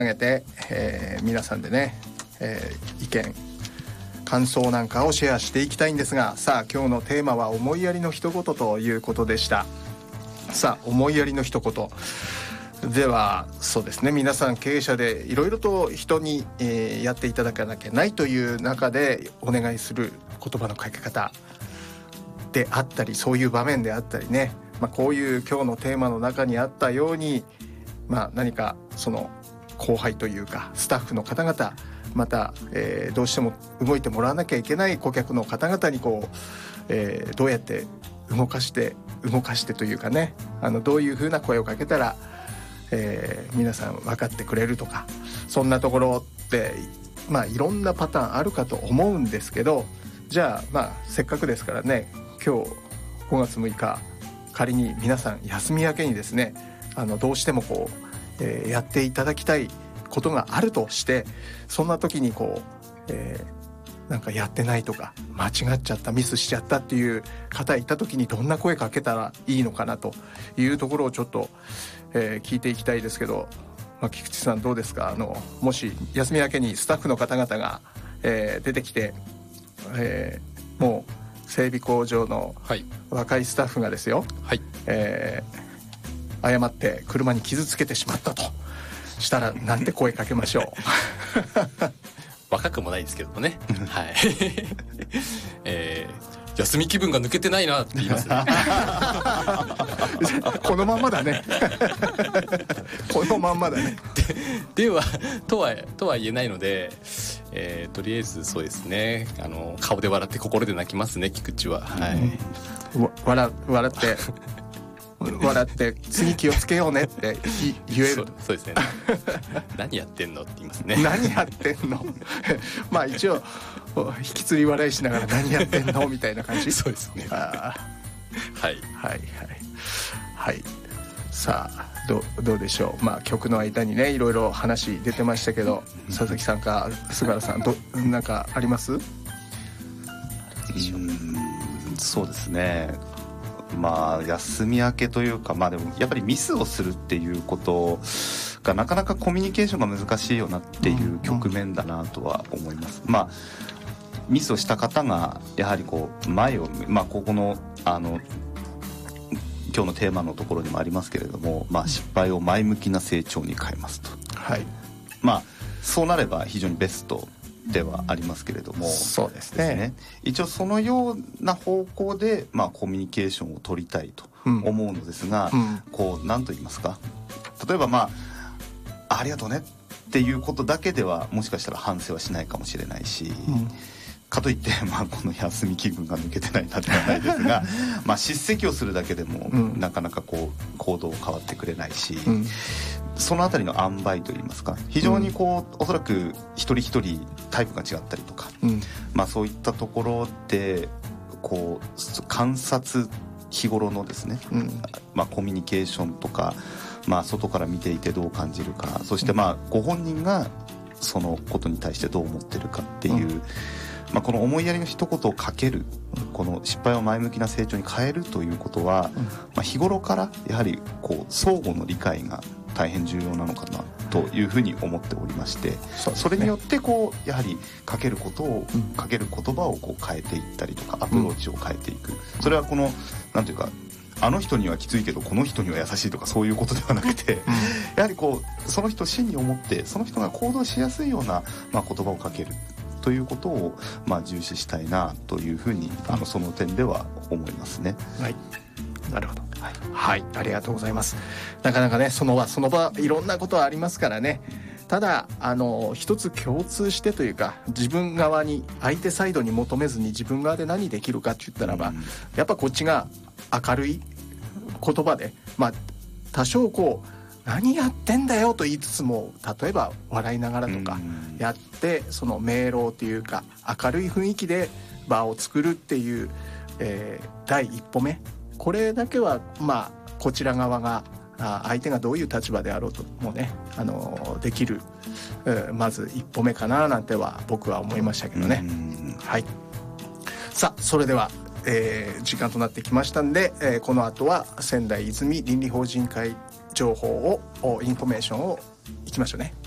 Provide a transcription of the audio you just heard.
げて、皆さんでね、意見感想なんかをシェアしていきたいんですが、さあ今日のテーマは思いやりの一言ということでした。さあ思いやりの一言では、そうですね、皆さん経営者でいろいろと人に、やっていただかなきゃないという中でお願いする言葉のかけ方であったり、そういう場面であったりね、こういう今日のテーマの中にあったように、何かその後輩というかスタッフの方々、また、どうしても動いてもらわなきゃいけない顧客の方々にこう、どうやって動かしてというかね、どういうふうな声をかけたら、皆さん分かってくれるとか、そんなところっていろんなパターンあるかと思うんですけど、じゃあせっかくですからね、今日5月6日仮に皆さん休み明けにですね、どうしてもこう、やっていただきたいことがあるとして、そんな時にこう、なんかやってないとか間違っちゃった、ミスしちゃったっていう方いた時にどんな声かけたらいいのかなというところをちょっと、聞いていきたいですけど、菊池さんどうですか？もし休み明けにスタッフの方々が、出てきて、もう整備工場の若いスタッフがですよ、誤って車に傷つけてしまったとしたらなんて声かけましょう？ 若くもないですけどもね、はい、休み気分が抜けてないなって言いますね。 このまんまだね。このまんまだね。 ではとは言えないので、とりあえずそうですね、顔で笑って心で泣きますね、菊池は。はい、笑って次気をつけようねって言える。 そうですね。何やってんのって言いますね。 何やってんの。一応引きつり笑いしながら何やってんのみたいな感じ。 そうですね。はいはい。さあどうでしょう。曲の間にねいろいろ話出てましたけど、佐々木さんか菅原さんなんかあります？ そうですね、休み明けというか、でもやっぱりミスをするっていうことがなかなかコミュニケーションが難しいよなっていう局面だなとは思います。ミスをした方がやはりこう前をここの今日のテーマのところにもありますけれども、失敗を前向きな成長に変えますと。はい。そうなれば非常にベストではありますけれども、 そうですね。 一応そのような方向でコミュニケーションを取りたいと思うのですが、こう何と言いますか、例えばありがとうねっていうことだけではもしかしたら反省はしないかもしれないし、かといってこの休み気分が抜けてないなではないですが叱責をするだけでもなかなかこう行動変わってくれないし、そのあたりの塩梅といいますか、非常におそらく一人一人タイプが違ったりとか、そういったところで観察、日頃のですね、コミュニケーションとか、外から見ていてどう感じるか、そしてご本人がそのことに対してどう思ってるかっていう、この思いやりの一言をかける、この失敗を前向きな成長に変えるということは、日頃からやはり相互の理解が大変重要なのかなというふうに思っておりまして、それによってやはりかける言葉を変えていったりとか、アプローチを変えていく、それはなんていうか、あの人にはきついけどこの人には優しいとかそういうことではなくて、やはりその人を真に思ってその人が行動しやすいような、言葉をかけるということを重視したいなというふうにその点では思いますね。 はい、なるほど。はい、ありがとうございます。なかなかねその場いろんなことはありますからね。ただ一つ共通してというか、自分側に相手サイドに求めずに自分側で何できるかって言ったらば、やっぱこっちが明るい言葉で、多少何やってんだよと言いつつも、例えば笑いながらとかやって、その明朗というか明るい雰囲気で場を作るっていう、第一歩目、これだけはこちら側が相手がどういう立場であろうともねできる、まず一歩目かななんては僕は思いましたけどね。はい。さあそれでは、時間となってきましたんで、この後は仙台泉倫理法人会情報をインフォメーションをいきましょうね。